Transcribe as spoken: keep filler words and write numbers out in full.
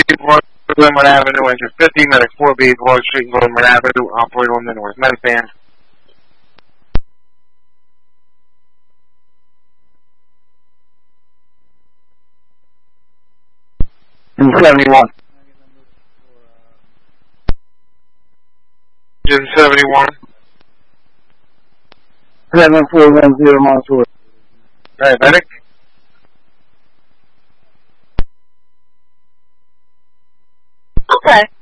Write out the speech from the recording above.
Glenwood Avenue, enter fifty, medic four B, Wall Street, Glenwood Avenue, operate on the north. Medic band. In seventy-one. In seventy-one. seven four one zero Montour. Alright, medic. Okay.